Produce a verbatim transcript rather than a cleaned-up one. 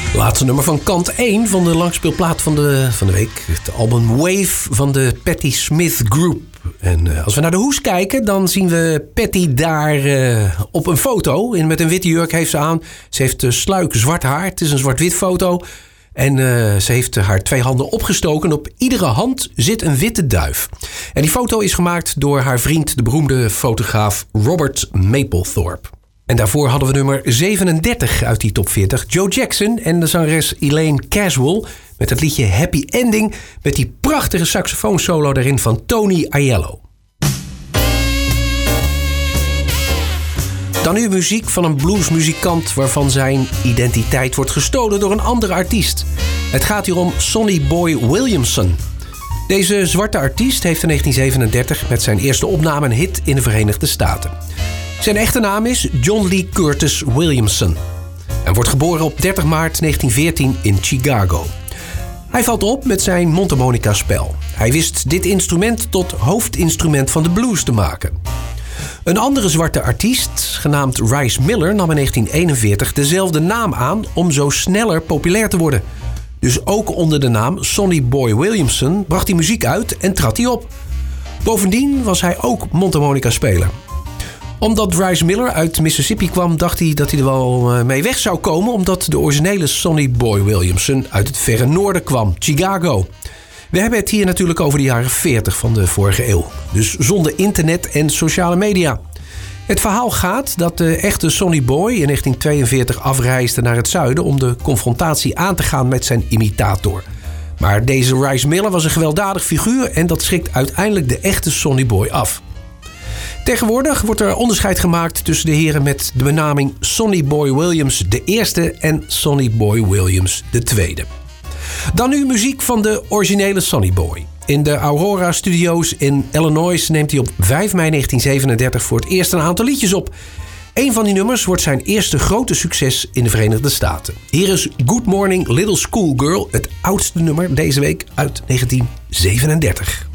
Laatste nummer van kant één van de langspeelplaat van de, van de week. Het album Wave van de Patti Smith Group. En uh, als we naar de hoes kijken, dan zien we Patti daar uh, op een foto. En met een witte jurk heeft ze aan. Ze heeft uh, sluik zwart haar. Het is een zwart-wit foto. En uh, ze heeft uh, haar twee handen opgestoken. Op iedere hand zit een witte duif. En die foto is gemaakt door haar vriend, de beroemde fotograaf Robert Mapplethorpe. En daarvoor hadden we nummer zevenendertig uit die top veertig. Joe Jackson en de zangeres Elaine Caswell met het liedje Happy Ending met die prachtige saxofoonsolo daarin van Tony Aiello. Dan nu muziek van een bluesmuzikant waarvan zijn identiteit wordt gestolen door een andere artiest. Het gaat hier om Sonny Boy Williamson. Deze zwarte artiest heeft in negentien zevenendertig met zijn eerste opname een hit in de Verenigde Staten. Zijn echte naam is John Lee Curtis Williamson en wordt geboren op dertig maart negentien veertien in Chicago. Hij valt op met zijn mondharmonica-spel. Hij wist dit instrument tot hoofdinstrument van de blues te maken. Een andere zwarte artiest, genaamd Rice Miller, nam in negentien eenenveertig dezelfde naam aan om zo sneller populair te worden. Dus ook onder de naam Sonny Boy Williamson bracht hij muziek uit en trad hij op. Bovendien was hij ook mondharmonica-speler. Omdat Rice Miller uit Mississippi kwam, dacht hij dat hij er wel mee weg zou komen, omdat de originele Sonny Boy Williamson uit het verre noorden kwam, Chicago. We hebben het hier natuurlijk over de jaren veertig van de vorige eeuw. Dus zonder internet en sociale media. Het verhaal gaat dat de echte Sonny Boy in negentien tweeënveertig afreisde naar het zuiden om de confrontatie aan te gaan met zijn imitator. Maar deze Rice Miller was een gewelddadig figuur en dat schrikt uiteindelijk de echte Sonny Boy af. Tegenwoordig wordt er onderscheid gemaakt tussen de heren met de benaming Sonny Boy Williams de eerste en Sonny Boy Williams de tweede. Dan nu muziek van de originele Sonny Boy. In de Aurora Studios in Illinois neemt hij op vijf mei negentien zevenendertig voor het eerst een aantal liedjes op. Een van die nummers wordt zijn eerste grote succes in de Verenigde Staten. Hier is Good Morning Little Schoolgirl, het oudste nummer deze week uit negentien zevenendertig.